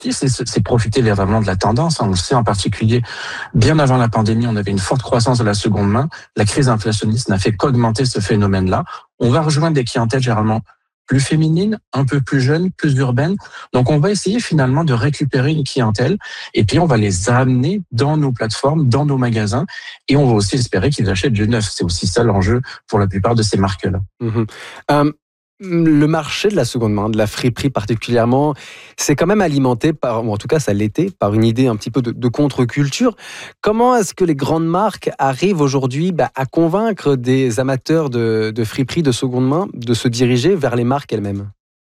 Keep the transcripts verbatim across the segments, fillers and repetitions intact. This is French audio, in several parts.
c'est, c'est profiter vraiment de la tendance. On le sait en particulier, bien avant la pandémie, on avait une forte croissance de la seconde main. La crise inflationniste n'a fait qu'augmenter ce phénomène-là. On va rejoindre des clientèles généralement plus féminines, un peu plus jeunes, plus urbaines. Donc, on va essayer finalement de récupérer une clientèle et puis on va les amener dans nos plateformes, dans nos magasins et on va aussi espérer qu'ils achètent du neuf. C'est aussi ça l'enjeu pour la plupart de ces marques-là. Mmh. Euh, le marché de la seconde main, de la friperie particulièrement, c'est quand même alimenté par, ou en tout cas ça l'était, par une idée un petit peu de, de contre-culture. Comment est-ce que les grandes marques arrivent aujourd'hui bah, à convaincre des amateurs de, de friperie de seconde main de se diriger vers les marques elles-mêmes ?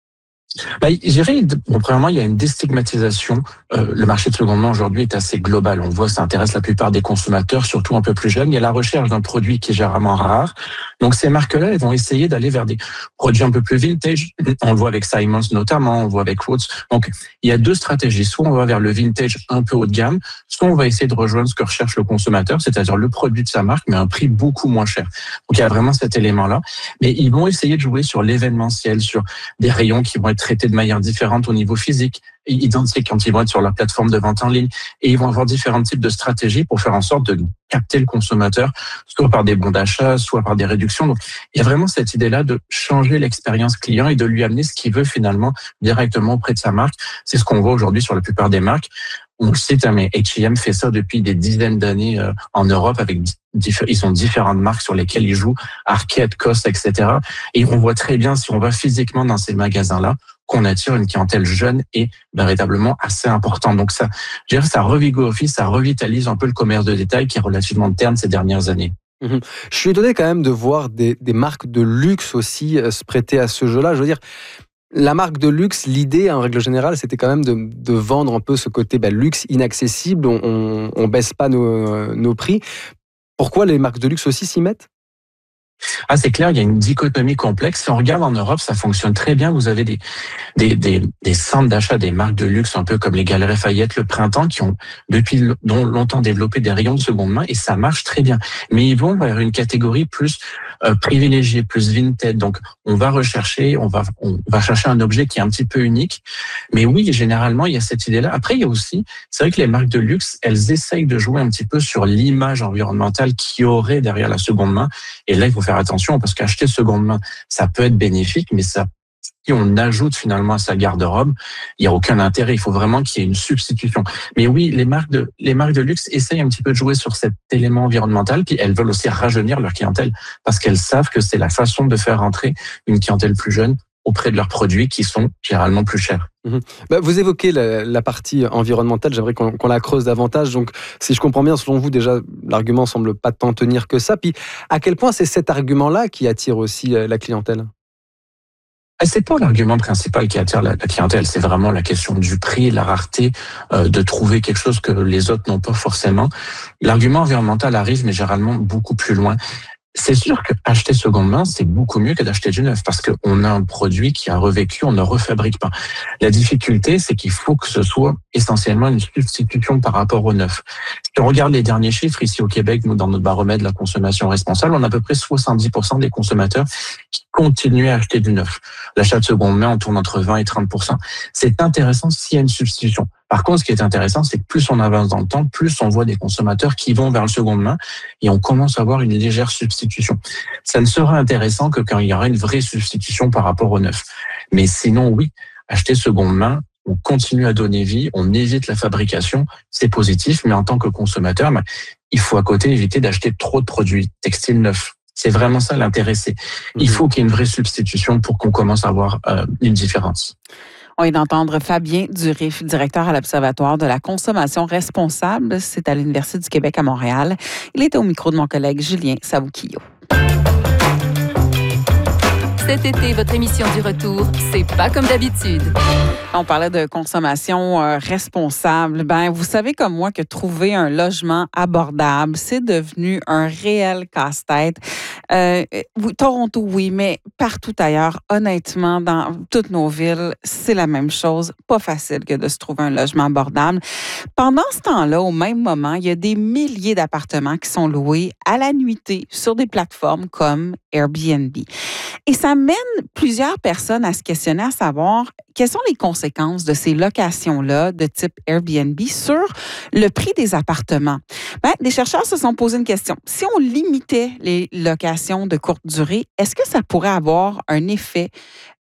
Bah, je dirais, bon, premièrement, il y a une déstigmatisation. Euh, le marché de seconde main aujourd'hui est assez global. On voit, ça intéresse la plupart des consommateurs, surtout un peu plus jeunes. Il y a la recherche d'un produit qui est généralement rare. Donc, ces marques-là, elles vont essayer d'aller vers des produits un peu plus vintage. On le voit avec Simons notamment, on le voit avec Rhodes. Donc, il y a deux stratégies. Soit on va vers le vintage un peu haut de gamme, soit on va essayer de rejoindre ce que recherche le consommateur, c'est-à-dire le produit de sa marque, mais à un prix beaucoup moins cher. Donc, il y a vraiment cet élément-là. Mais ils vont essayer de jouer sur l'événementiel, sur des rayons qui vont être traités de manière différente au niveau physique, identiques quand ils vont être sur leur plateforme de vente en ligne. Et ils vont avoir différents types de stratégies pour faire en sorte de capter le consommateur, soit par des bons d'achat, soit par des réductions. Donc, il y a vraiment cette idée-là de changer l'expérience client et de lui amener ce qu'il veut finalement directement auprès de sa marque. C'est ce qu'on voit aujourd'hui sur la plupart des marques. On le sait, mais H et M fait ça depuis des dizaines d'années euh, en Europe avec diff- ils ont différentes marques sur lesquelles ils jouent, Arket, Cost, et cetera. Et on voit très bien si on va physiquement dans ces magasins-là qu'on attire une clientèle jeune et véritablement assez importante. Donc ça, je dirais, ça revigorifie, ça revitalise un peu le commerce de détail qui est relativement terne ces dernières années. Mmh. Je suis étonné quand même de voir des, des marques de luxe aussi euh, se prêter à ce jeu-là. Je veux dire, la marque de luxe, l'idée, en règle générale, c'était quand même de, de vendre un peu ce côté bah, luxe inaccessible. On, on, on baisse pas nos, nos prix. Pourquoi les marques de luxe aussi s'y mettent ? Ah, c'est clair, il y a une dichotomie complexe. Si on regarde en Europe, ça fonctionne très bien. Vous avez des, des, des, des centres d'achat, des marques de luxe, un peu comme les Galeries Lafayette, le Printemps, qui ont depuis longtemps développé des rayons de seconde main et ça marche très bien. Mais ils vont vers une catégorie plus euh, privilégiée, plus vintage. Donc, on va rechercher, on va, on va chercher un objet qui est un petit peu unique. Mais oui, généralement, il y a cette idée-là. Après, il y a aussi, c'est vrai que les marques de luxe, elles essayent de jouer un petit peu sur l'image environnementale qu'il y aurait derrière la seconde main. Et là, il faut faire attention parce qu'acheter seconde main, ça peut être bénéfique, mais ça, si on ajoute finalement à sa garde-robe, il n'y a aucun intérêt. Il faut vraiment qu'il y ait une substitution. Mais oui, les marques de, les marques de luxe essayent un petit peu de jouer sur cet élément environnemental, puis elles veulent aussi rajeunir leur clientèle parce qu'elles savent que c'est la façon de faire rentrer une clientèle plus jeune auprès de leurs produits qui sont généralement plus chers. Mmh. Bah, vous évoquez la, la partie environnementale, j'aimerais qu'on, qu'on la creuse davantage. Donc, si je comprends bien, selon vous, déjà, l'argument semble pas tant tenir que ça. Puis, à quel point c'est cet argument-là qui attire aussi la clientèle ? C'est pas l'argument principal qui attire la, la clientèle, c'est vraiment la question du prix, la rareté, euh, de trouver quelque chose que les autres n'ont pas forcément. L'argument environnemental arrive, mais généralement beaucoup plus loin. C'est sûr que acheter seconde main, c'est beaucoup mieux que d'acheter du neuf parce qu'on a un produit qui a revécu, on ne refabrique pas. La difficulté, c'est qu'il faut que ce soit essentiellement une substitution par rapport au neuf. Si on regarde les derniers chiffres ici au Québec, nous, dans notre baromètre de la consommation responsable, on a à peu près soixante-dix pour cent des consommateurs qui continuent à acheter du neuf. L'achat de seconde main, on tourne entre vingt et trente pour cent. C'est intéressant s'il y a une substitution. Par contre, ce qui est intéressant, c'est que plus on avance dans le temps, plus on voit des consommateurs qui vont vers le seconde main et on commence à avoir une légère substitution. Ça ne sera intéressant que quand il y aura une vraie substitution par rapport au neuf. Mais sinon, oui, acheter seconde main, on continue à donner vie, on évite la fabrication, c'est positif, mais en tant que consommateur, il faut à côté éviter d'acheter trop de produits textiles neufs. C'est vraiment ça l'intérêt. Il faut qu'il y ait une vraie substitution pour qu'on commence à avoir euh, une différence. On vient d'entendre Fabien Durif, directeur à l'Observatoire de la consommation responsable. C'est à l'Université du Québec à Montréal. Il était au micro de mon collègue Julien Savouquillo. Cet été, votre émission du retour, c'est pas comme d'habitude. On parlait de consommation euh, responsable. Ben, vous savez comme moi que trouver un logement abordable, c'est devenu un réel casse-tête. Euh, Toronto, oui, mais partout ailleurs, honnêtement, dans toutes nos villes, c'est la même chose. Pas facile que de se trouver un logement abordable. Pendant ce temps-là, au même moment, il y a des milliers d'appartements qui sont loués à la nuitée sur des plateformes comme Airbnb. Et ça ça mène plusieurs personnes à se questionner, à savoir quelles sont les conséquences de ces locations-là de type Airbnb sur le prix des appartements. Ben, des chercheurs se sont posé une question. Si on limitait les locations de courte durée, est-ce que ça pourrait avoir un effet